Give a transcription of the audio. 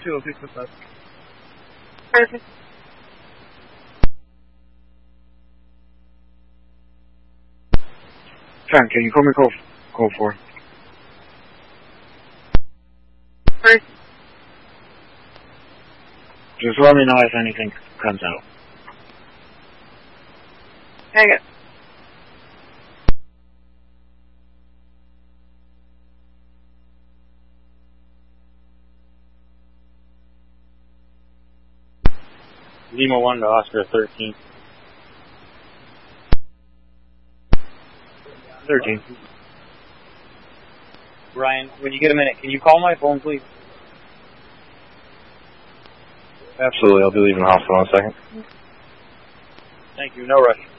206 Perfect. Sam, can you call me call 4? First. Just let me know if anything comes out. Hang it. Lima 1 to Oscar 13. 13. Ryan, when you get a minute, can you call my phone, please? Absolutely, I'll be leaving the hospital in a second. Thank you, no rush.